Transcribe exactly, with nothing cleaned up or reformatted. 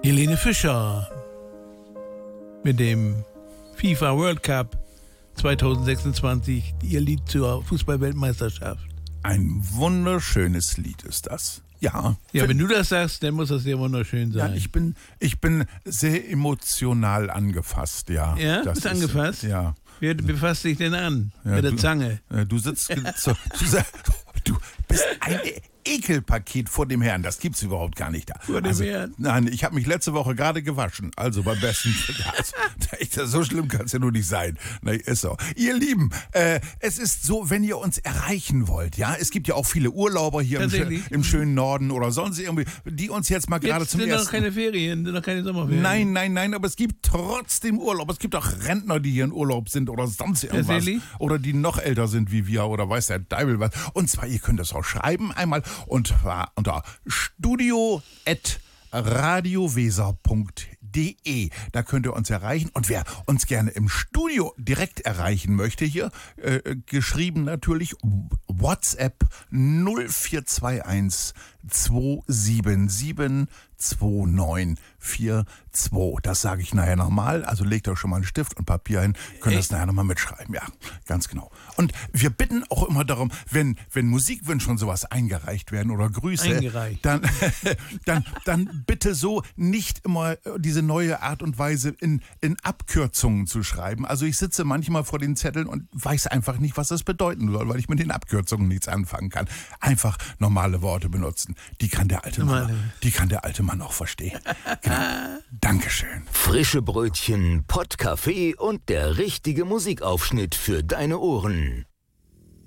Helene Fischer mit dem FIFA World Cup zwanzig sechsundzwanzig, ihr Lied zur Fußball-Weltmeisterschaft. Ein wunderschönes Lied ist das. Ja. Ja, wenn du das sagst, dann muss das ja wunderschön sein. Ja, ich bin, ich bin sehr emotional angefasst, ja. Ja, das bist ist, angefasst? Ja. Wer befasst dich denn an? Ja, mit der du, Zange? Du sitzt, so, du, du bist ein Ekelpaket vor dem Herrn. Das gibt's überhaupt gar nicht da. Vor dem also, Herrn? Nein, ich habe mich letzte Woche gerade gewaschen. Also beim besten. Das, so schlimm kann es ja nur nicht sein. Na, ist so. Ihr Lieben, äh, es ist so, wenn ihr uns erreichen wollt, ja, es gibt ja auch viele Urlauber hier im, im schönen Norden oder sonst irgendwie, die uns jetzt mal gerade zum sind ersten... noch keine Ferien, sind noch keine Sommerferien. Nein, nein, nein, aber es gibt trotzdem Urlaub. Es gibt auch Rentner, die hier in Urlaub sind oder sonst irgendwas. Oder die noch älter sind wie wir oder weiß der Teufel was. Und zwar, ihr könnt das auch schreiben einmal und zwar unter studio at radioweser punkt de. Da könnt ihr uns erreichen. Und wer uns gerne im Studio direkt erreichen möchte, hier äh, geschrieben natürlich WhatsApp null vier zwei eins zwei sieben sieben zwei neun vier zwei. Das sage ich nachher nochmal. Also legt euch schon mal einen Stift und Papier hin. Könnt ihr das nachher nochmal mitschreiben. Ja, ganz genau. Und wir bitten auch immer darum, wenn, wenn Musikwünsche und sowas eingereicht werden oder Grüße, eingereicht. Dann, dann, dann bitte so nicht immer diese neue Art und Weise in, in Abkürzungen zu schreiben. Also ich sitze manchmal vor den Zetteln und weiß einfach nicht, was das bedeuten soll, weil ich mit den Abkürzungen nichts anfangen kann. Einfach normale Worte benutzen. Die kann der alte Mann, die kann der alte Mann auch verstehen. Genau. Dankeschön. Frische Brötchen, Pottkaffee und der richtige Musikaufschnitt für deine Ohren.